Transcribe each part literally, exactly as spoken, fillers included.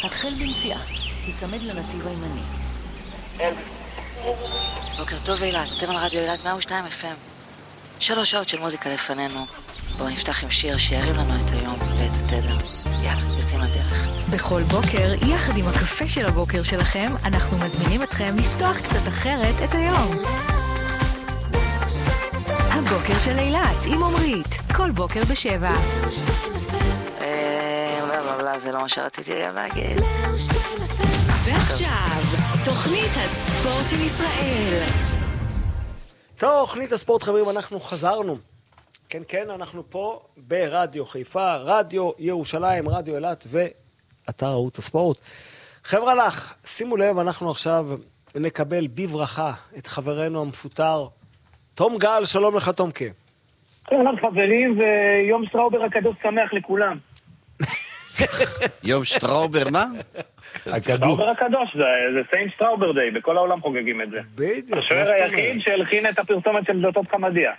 התחל בנסיעה, יצמד לנתיב הימני. בוקר טוב אילת, אתם על רדיו אילת מאה ושתיים אף אם. שלוש שעות של מוזיקה לפנינו. בואו נפתח עם שיר שירים לנו את היום ואת התדר. יאללה, יוצאים לדרך. בכל בוקר, יחד עם הקפה של הבוקר שלכם, אנחנו מזמינים אתכם לפתוח קצת אחרת את היום. הבוקר של אילת עם עומרית, כל בוקר בשבע. אה, לא, לא, לא, זה לא מה שרציתי גם להגיד. ועכשיו, תוכנית הספורט של ישראל. תוכנית הספורט, חברים, אנחנו חזרנו. כן, כן, אנחנו פה ברדיו חיפה, רדיו ירושלים, רדיו אילת ואתר ערוץ הספורט. חבר'ה לך, שימו לב, אנחנו עכשיו נקבל בברכה את חברנו המפוטר, תום גל. שלום לך, תומקה. שלום חברים, ויום שטראובר הקדוש שמח לכולם. יום שטראובר מה? שטראובר הקדוש, זה סיינט שטראובר דיי, בכל העולם חוגגים את זה. בדיוק. השוער היחיד שהלחין את הפרסומת של דלתות חמדיה.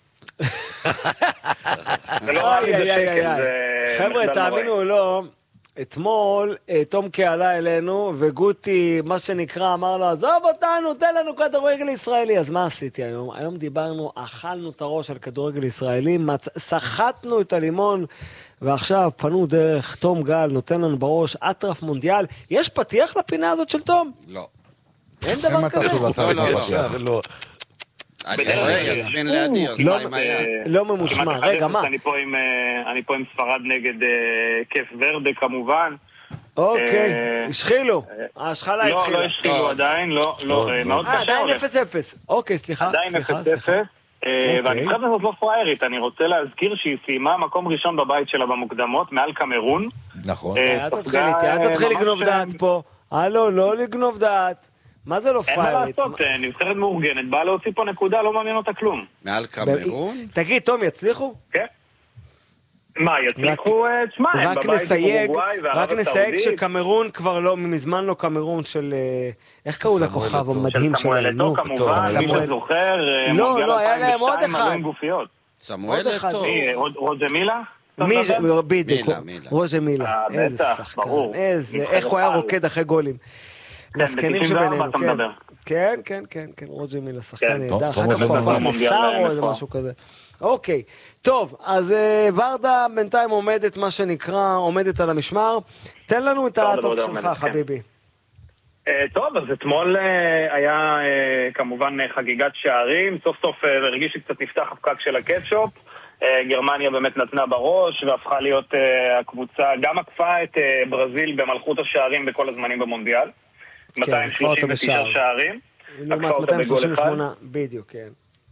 זה לא רע לי בשקל, זה... חבר'ה, תאמינו או לא, אתמול תומקה עלה אלינו, וגוטי, מה שנקרא, אמר לו, עזוב אותנו, תן לנו כדורגל ישראלי. אז מה עשיתי היום? היום דיברנו, אכלנו את הראש על כדורגל ישראלי, סחטנו את הלימון, ועכשיו פנו דרך תום גל, נותן לנו בראש, אטרף מונדיאל. יש פתיח לפינה הזאת של תום? לא. אין דבר כזה? לא, לא, לא. אני רואה, יסמין לידי, אז מה עם היה? לא ממושמע. רגע, מה? אני פה עם ספרד נגד כיף ורדה כמובן. אוקיי, השחילו. ההשחלה התחילה. לא, לא השחילו עדיין, לא, מאוד קשה. עדיין אפס אפס. אוקיי, סליחה. עדיין אפס אפס. והנבחרת הזאת לא פריירית, אני רוצה להזכיר שהיא סיימה מקום ראשון בבית שלה במוקדמות, מעל קמרון. נכון. אל תתחיל איתי, אל תתחיל לגנוב דעת פה. הלו, לא לגנוב דעת. מה זה לא פריירית? אין מה לעשות, נבחרת מאורגנת, באה להוציא פה נקודה, לא מעניין אותה כלום. מעל קמרון? תגיד, תום, יצליחו? כן. מה, יצליחו? תשמע, הם בבית באורוגוואי וערב רק נסייג שקמרון כבר לא, מזמן לא קמרון של... איך קראו לכוכב המדהים שלנו? של כמובן, מי שזוכר, לא, לא, היה להם עוד אחד. סמואל אתו. רוג'מילה? בדיוק, רוג'מילה. איזה שחקן, איזה, איך הוא היה רוקד אחרי גולים. מסכנים שבינינו, כן. כן, כן, כן, כן, רוג'מילה שחקן נהדר, אחר כך הוא הפך לשר או איזה משהו כזה. אוקיי, טוב, אז ורדה בינתיים עומדת, מה שנקרא, עומדת על המשמר. תן לנו את הטוב שלך, חביבי. טוב, אז אתמול היה כמובן חגיגת שערים, סוף סוף הרגיש שקצת נפתח הפקק של הקטשופ. גרמניה באמת נתנה בראש והפכה להיות הקבוצה, גם עקפה את ברזיל במלכות השערים בכל הזמנים במונדיאל. מאתיים שלושים ותשע שערים. לעומת מאתיים שלושים ושמונה, בדיוק, כן.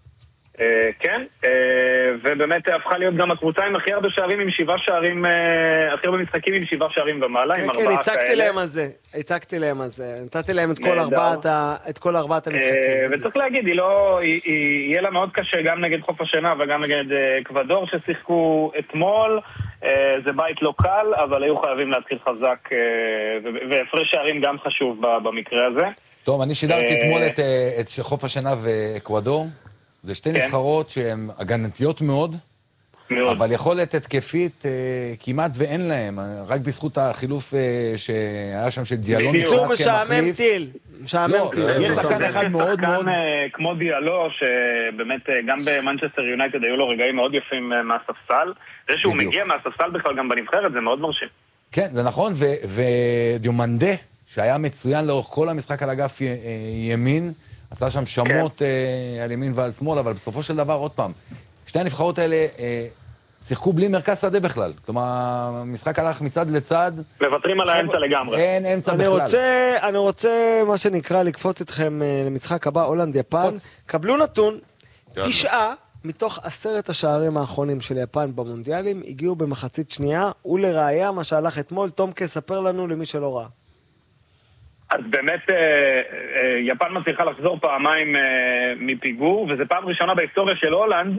כן, ובאמת הפכה להיות גם הקבוצה עם הכי הרבה שערים, עם שבעה שערים, הכי הרבה משחקים עם שבעה שערים ומעלה, עם ארבעה כאלה. כן, הצגתי להם על זה, הצגתי להם על זה, נתתי להם את כל ארבעת המשחקים. וצריך להגיד, יהיה לה מאוד קשה גם נגד חוף השינה וגם נגד אקוודור ששיחקו אתמול, זה בית לא קל, אבל היו חייבים להתחיל חזק, והפרש שערים גם חשוב במקרה הזה. טוב, אני שידרתי אתמול את חוף השינה ואקוודור. זה שתי נבחרות שהן הגנתיות מאוד, אבל יכולת התקפית כמעט ואין להם, רק בזכות החילוף שהיה שם של דיאלו ניצור משעמם טיל, משעמם טיל. יש שחקן אחד מאוד מאוד... כמו דיאלו, שבאמת גם במנצ'סטר יונייטד היו לו רגעים מאוד יפים מהספסל, זה שהוא מגיע מהספסל בכלל גם בנבחרת, זה מאוד מרשים. כן, זה נכון, ודיומנדה, שהיה מצוין לאורך כל המשחק על אגף ימין, עשה שם שמות על ימין ועל שמאל, אבל בסופו של דבר, עוד פעם, שתי הנבחרות האלה שיחקו בלי מרכז שדה בכלל. כלומר, המשחק הלך מצד לצד. מוותרים על האמצע לגמרי. אין אמצע בכלל. אני רוצה, מה שנקרא, לקפוץ אתכם למשחק הבא, הולנד יפן. קבלו נתון, תשעה מתוך עשרת השערים האחרונים של יפן במונדיאלים, הגיעו במחצית שנייה, ולראיה מה שהלך אתמול, תומקה, ספר לנו למי שלא ראה. אז באמת יפן מצליחה לחזור פעמיים מפיגור, וזו פעם ראשונה בהיסטוריה של הולנד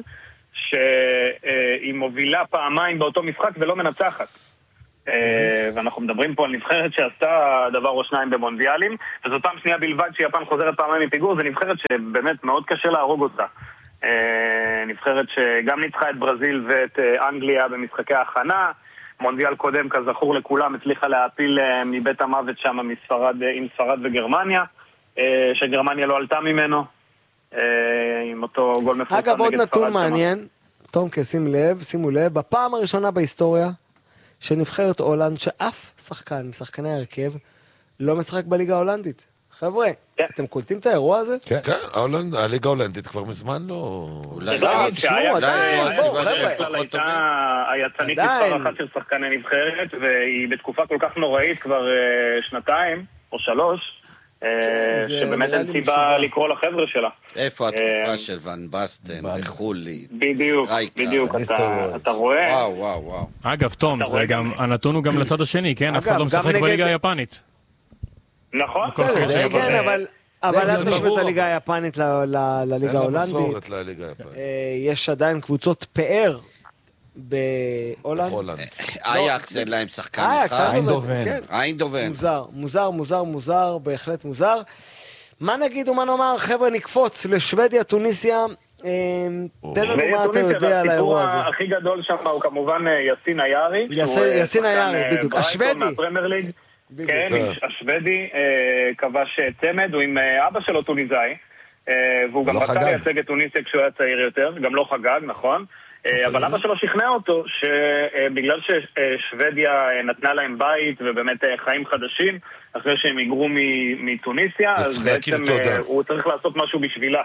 שהיא מובילה פעמיים באותו משחק ולא מנצחת. ואנחנו מדברים פה על נבחרת שעשתה דבר או שניים במונדיאלים, וזו פעם שנייה בלבד שיפן חוזרת פעמיים מפיגור, זו נבחרת שבאמת מאוד קשה להרוג אותה. נבחרת שגם ניצחה את ברזיל ואת אנגליה במשחקי ההכנה, מונדיאל קודם, כזכור לכולם, הצליחה להפיל מבית המוות שם מספרד, עם ספרד וגרמניה, שגרמניה לא עלתה ממנו, עם אותו גול מפורסם נגד ספרד. אגב, עוד נתון מעניין, תומקה, שים לב, שימו לב, בפעם הראשונה בהיסטוריה, שנבחרת הולנד, שאף שחקן משחקני הרכב, לא משחק בליגה ההולנדית. חבר'ה, אתם קולטים את האירוע הזה? כן, הליגה ההולנדית כבר מזמן לא... אולי לא, תשמעו, עדיין, בואו, חבר'ה. היצנית מספר אחת של שחקני נבחרת, והיא בתקופה כל כך נוראית כבר שנתיים או שלוש, שבאמת אין סיבה לקרוא לחבר'ה שלה. איפה התקופה של ון בסטן וחולי? בדיוק, בדיוק, אתה רואה? וואו, וואו, וואו. אגב, תום, הנתון הוא גם לצד השני, כן? אף אחד לא משחק בליגה היפנית. נכון. כן, אבל אל תשווה את הליגה היפנית לליגה ההולנדית. יש עדיין קבוצות פאר בהולנד. אייקס אין להם שחקן אחד. איינדובן. איינדובן. מוזר, מוזר, מוזר, מוזר, בהחלט מוזר. מה נגיד ומה נאמר, חבר'ה, נקפוץ לשוודיה, טוניסיה. תן לנו מה אתה יודע על האירוע הזה. הסיפור הכי גדול שם הוא כמובן יסין איירי. יסין איירי, בדיוק. השוודי. כן, השוודי כבש צמד, הוא עם אבא שלו טוניסאי, והוא גם רצה לייצג את טוניסיה כשהוא היה צעיר יותר, גם לא חגג, נכון? אבל אבא שלו שכנע אותו שבגלל ששוודיה נתנה להם בית ובאמת חיים חדשים, אחרי שהם היגרו מטוניסיה, אז בעצם הוא צריך לעשות משהו בשבילה.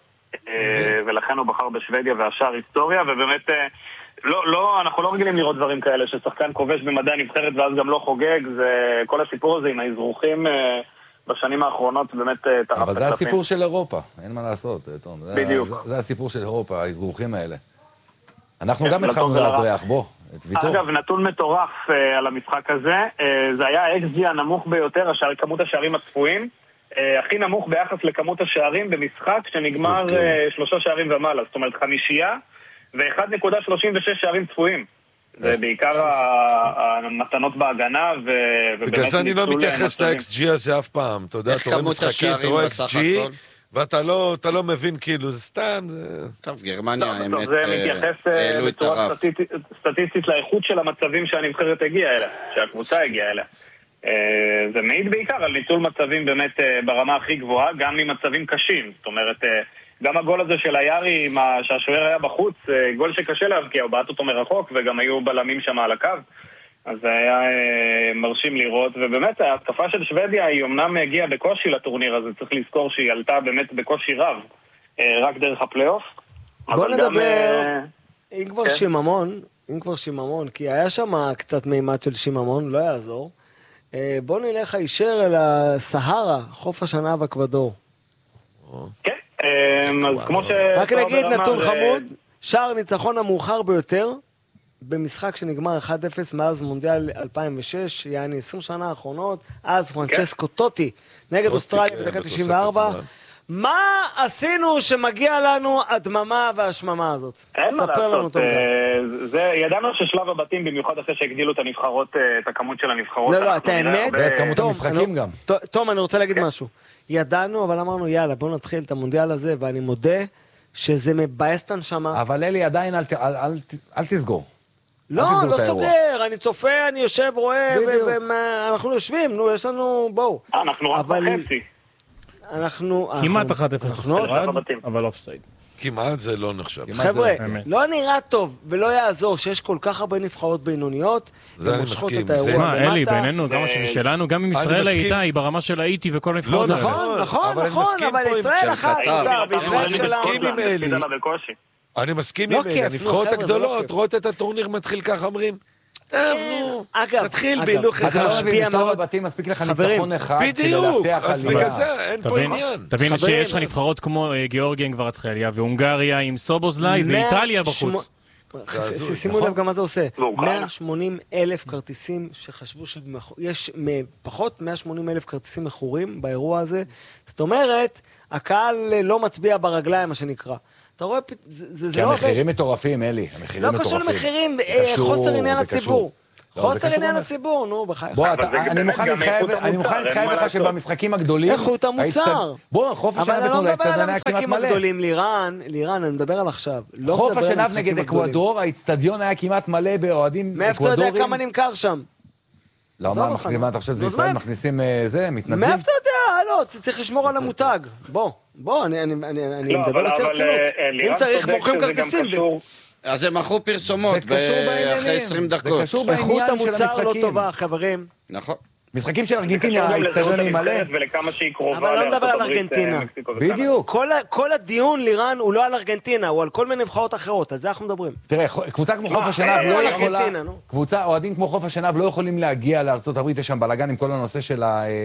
ולכן הוא בחר בשוודיה והשאר היסטוריה, ובאמת... לא, לא, אנחנו לא רגילים לראות דברים כאלה, ששחקן כובש במדעי נבחרת ואז גם לא חוגג, זה, כל הסיפור הזה עם האזרוחים בשנים האחרונות באמת טרף את הקלפים. אבל זה הסיפור של אירופה, אין מה לעשות, תום. בדיוק. זה, זה הסיפור של אירופה, האזרוחים האלה. אנחנו גם התחלנו להזריח, בוא, את ויתור. אגב, נתון מטורף על המשחק הזה, זה היה ה-אקס ג'י הנמוך ביותר, כמות השערים הצפויים, הכי נמוך ביחס לכמות השערים במשחק שנגמר שלושה שערים ומעלה, זאת אומרת חמישייה, ו-אחד נקודה שלושים ושש שערים צפויים. זה בעיקר המתנות בהגנה, בגלל זה אני לא מתייחס ל-אקס ג'י הזה אף פעם. אתה יודע, אתה רואה משחקים, אתה רואה אקס ג'י, ואתה לא מבין כאילו, זה סתם... טוב, גרמניה, האמת, זה מתייחס בצורה סטטיסטית לאיכות של המצבים שהנבחרת הגיעה אליה, שהקבוצה הגיעה אליה. זה מעיד בעיקר על ניצול מצבים באמת ברמה הכי גבוהה, גם ממצבים קשים. זאת אומרת... גם הגול הזה של היארי, שהשוער היה בחוץ, גול שקשה להבקיע, הוא בעט אותו מרחוק, וגם היו בלמים שם על הקו. אז זה היה מרשים לראות, ובאמת ההתקפה של שוודיה היא אמנם הגיעה בקושי לטורניר הזה, צריך לזכור שהיא עלתה באמת בקושי רב, רק דרך הפלייאוף. בוא נדבר, אם כבר שיממון, אם כבר שיממון, כי היה שם קצת מימד של שיממון, לא יעזור. בוא נלך הישר אל הסהרה, חוף השנה ואקוודור. כן. רק נגיד נתון חמוד, שער ניצחון המאוחר ביותר במשחק שנגמר אחד אפס מאז מונדיאל אלפיים ושש, יעני עשרים שנה האחרונות, אז פרנצ'סקו טוטי נגד אוסטרליה בדקה תשעים וארבע. מה עשינו שמגיע לנו הדממה והשממה הזאת? אין מה לעשות, ידענו ששלב הבתים, במיוחד אחרי שהגדילו את הנבחרות, את הכמות של הנבחרות. לא, לא, את האמת, ואת כמות המשחקים גם. תום, אני רוצה להגיד משהו. ידענו, אבל אמרנו, יאללה, בואו נתחיל את המונדיאל הזה, ואני מודה שזה מבאסטן שמה. אבל אלי, עדיין אל תסגור. לא, לא סוגר, אני צופה, אני יושב, רואה, ואנחנו יושבים, נו, יש לנו, בואו. אנחנו רק בחצי. אנחנו... כמעט אחת אפס ספרד, אבל אופסייד. כמעט זה לא נחשב. חבר'ה, לא נראה טוב ולא יעזור שיש כל כך הרבה נבחרות בינוניות. זה אני מסכים. מה, אלי, בינינו, גם שלנו, גם אם ישראל הייתה, היא ברמה של האיטי וכל הנבחרות. נכון, נכון, נכון, אבל ישראל אחת, אני מסכים עם אלי. אני מסכים עם אלי. הנבחרות הגדולות, רואות את הטורניר מתחיל ככה, אומרים, טוב, נו, נתחיל בהילוך איזה משפיע מאוד. בבתים מספיק לך ניצחון אחד. בדיוק, אז בגלל זה אין פה עניין. תבין שיש לך נבחרות כמו גיאורגיה עם גברצחליה, והונגריה עם סובוזלאי, ואיטליה בחוץ. שימו לב גם מה זה עושה. מאה ושמונים אלף כרטיסים שחשבו שיש פחות מאה ושמונים אלף כרטיסים מכורים באירוע הזה. זאת אומרת, הקהל לא מצביע ברגליים, מה שנקרא. אתה רואה, זה לא... כי המחירים מטורפים, אלי. לא קשור למחירים, חוסר עניין הציבור. חוסר עניין הציבור, נו, בחייך. בוא, אני מוכן להתחייב לך שבמשחקים הגדולים... איכות המוצר. בוא, חופש עיניו נתנו לאצטדיון היה כמעט מלא. הגדולים לירן, לירן, אני מדבר על עכשיו. חופש עיניו נגד אקוודור, האצטדיון היה כמעט מלא באוהדים אקוודורים. מאיפה אתה יודע כמה נמכר שם? לא, מה מכניסים, אתה חושב שזה ישראל מכניסים זה, מתנדבים? מאיפה אתה יודע, לא, צריך לשמור על המותג. בוא, בוא, אני מדבר בסדר צינות. אם צריך, מוכרים כרטיסים. אז הם מכרו פרסומות אחרי עשרים דקות. זה קשור בעניין של המשחקים. איכות המוצר לא טובה, חברים. נכון. משחקים של ארגנטינה, האצטדיון מלא. אבל לא מדבר על ארגנטינה. בדיוק. כל הדיון לירן הוא לא על ארגנטינה, הוא על כל מיני נבחרות אחרות, על זה אנחנו מדברים. תראה, קבוצה כמו חוף השנהב לא יכולה, קבוצה, אוהדים כמו חוף השנהב לא יכולים להגיע לארצות הברית, יש שם בלגן עם כל הנושא של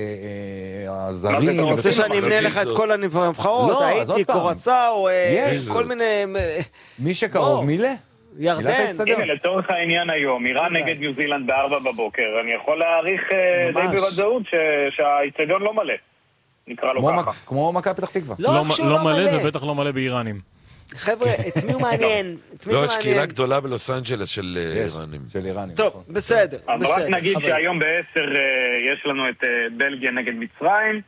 הזרים. אתה רוצה שאני אמנה לך את כל הנבחרות, הייתי, קורצאו, כל מיני... מי שקרוב, מילה? ירדן. הנה, לצורך העניין היום, איראן נגד ניו זילנד בארבע בבוקר, אני יכול להעריך די בוודאות שהאצטדיון לא מלא, נקרא לו ככה. כמו מכבי פתח תקווה. לא מלא ובטח לא מלא באיראנים. חבר'ה, את מי הוא מעניין? לא, יש קהילה גדולה בלוס אנג'לס של איראנים. של איראנים. טוב, בסדר. אבל רק נגיד שהיום בעשר יש לנו את בלגיה נגד מצרים.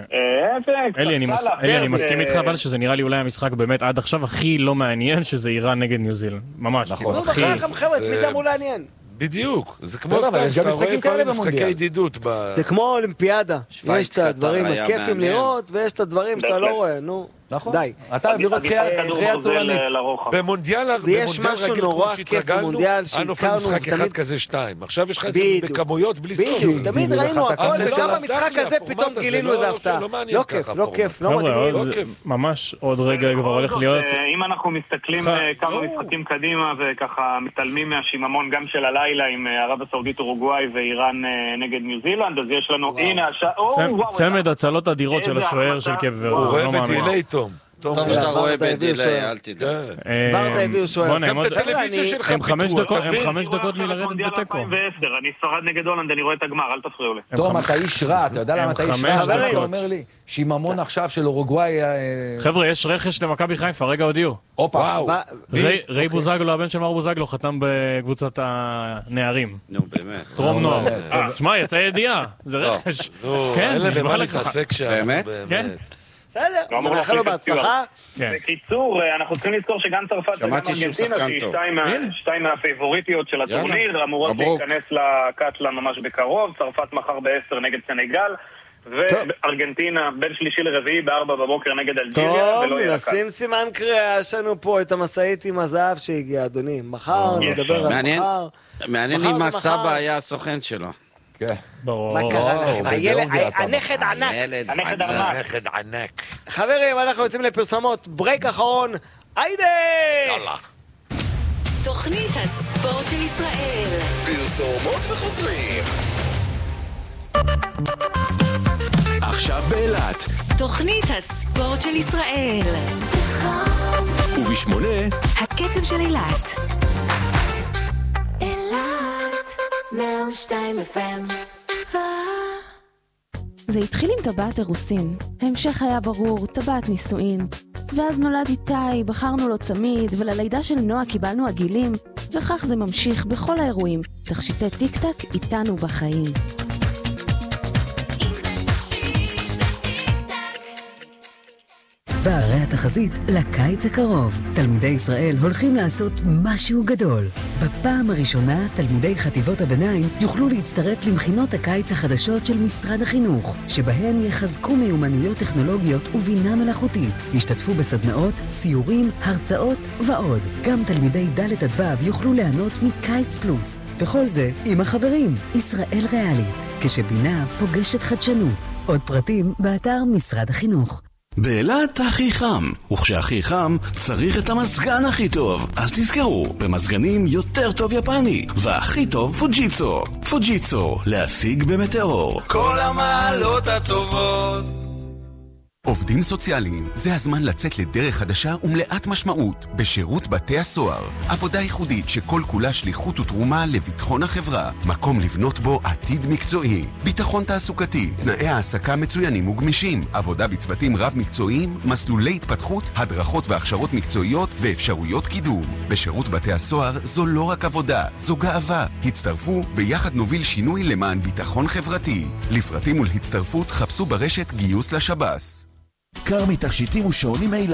אלי, אני מסכים איתך אבל שזה נראה לי אולי המשחק באמת עד עכשיו הכי לא מעניין שזה איראן נגד ניו זילנד. ממש. נכון. נו, בחייכם חבר'ה, את מי זה אמור לעניין? בדיוק, זה כמו סתם שאתה רואה כל משחקי ידידות. זה כמו אולימפיאדה, יש את הדברים הכיפים לראות ויש את הדברים שאתה לא רואה, נו, די. אתה אווירות זכייה צורנית. במונדיאל רגיל כמו שהתרגלנו, היה נופל משחק אחד כזה שתיים. עכשיו יש לך את זה בכמויות בלי סוף. בדיוק, תמיד ראינו הכל, וגם במשחק הזה פתאום גילינו איזה הפתעה. לא כיף, לא כיף, לא מגניב. ממש עוד רגע כבר הולך להיות... אם אנחנו מסתכלים כמה משחקים קדימה וככה מתעלמים מהשיממון גם של הלילה עם ערב הסעודית אורוגוואי ואיראן נגד ניו זילנד, אז יש לנו, הנה השעה, צמד הצלות אדירות של השוער של קבר. הוא רואה בדילי תום. טוב שאתה רואה בדילי, אל תדע. ברדה הביאו שוער. גם את הטלוויזיה שלך הם חמש דקות, הם חמש דקות מלרדת בתיקו. אני ספרד נגד הולנד, אני רואה את הגמר, אל תפריעו לי. תום, אתה איש רע, אתה יודע למה אתה איש רע? אתה אומר לי, שיממון עכשיו של אורוגוואי... חבר'ה, יש רכש למכבי חיפה, רגע הודיעו. הופה. ריי בוזגלו, הבן של מאור בוזגלו, חתם בקבוצת הנערים. נו, באמת. טרום נוער. תשמע, יצא ידיעה, זה רכש. כן, נשמע לך. באמת? כן. בסדר, נאחל לו בהצלחה. בקיצור, אנחנו צריכים לזכור שגם צרפת וגם ארגנטינה, שהיא שתיים מהפייבוריטיות של הטורניר, אמורות להיכנס לקטלה ממש בקרוב, צרפת מחר בעשר נגד סנגל, וארגנטינה בין שלישי לרביעי בארבע בבוקר נגד אלג'יריה. טוב, נשים סימן קריאה, יש לנו פה את המסעית עם הזהב שהגיע, אדוני. מחר, נדבר על מחר. מעניין אם הסבא היה הסוכן שלו. כן. מה קרה לכם? הנכד ענק. הנכד ענק. חברים, אנחנו יוצאים לפרסומות. ברייק אחרון. היידה! יאללה. תוכנית הספורט של ישראל. פרסומות וחוזרים. עכשיו באילת. תוכנית הספורט של ישראל. ובשמונה. הקצב של אילת. מאה ושתיים אף אם. זה התחיל עם טבעת אירוסין. ההמשך היה ברור, טבעת נישואין. ואז נולד איתי, בחרנו לו צמיד, וללידה של נועה קיבלנו עגילים, וכך זה ממשיך בכל האירועים. תכשיטי טיק טק איתנו בחיים. והרי התחזית לקיץ הקרוב. תלמידי ישראל הולכים לעשות משהו גדול. בפעם הראשונה, תלמידי חטיבות הביניים יוכלו להצטרף למכינות הקיץ החדשות של משרד החינוך, שבהן יחזקו מיומנויות טכנולוגיות ובינה מלאכותית. ישתתפו בסדנאות, סיורים, הרצאות ועוד. גם תלמידי ד' עד ו' יוכלו ליהנות מקיץ פלוס. וכל זה עם החברים. ישראל ריאלית, כשבינה פוגשת חדשנות. עוד פרטים באתר משרד החינוך. באילת הכי חם, וכשהכי חם צריך את המזגן הכי טוב. אז תזכרו, במזגנים יותר טוב יפני, והכי טוב פוג'יצו. פוג'יצו, להשיג במטאור. כל המעלות הטובות. עובדים סוציאליים, זה הזמן לצאת לדרך חדשה ומלאת משמעות בשירות בתי הסוהר. עבודה ייחודית שכל כולה שליחות ותרומה לביטחון החברה. מקום לבנות בו עתיד מקצועי. ביטחון תעסוקתי, תנאי העסקה מצוינים וגמישים. עבודה בצוותים רב מקצועיים, מסלולי התפתחות, הדרכות והכשרות מקצועיות ואפשרויות קידום. בשירות בתי הסוהר זו לא רק עבודה, זו גאווה. הצטרפו ויחד נוביל שינוי למען ביטחון חברתי. לפרטים ולהצטרפות חפשו ברשת גיוס לשב"ס. קרמי תכשיטים ושעונים אילת.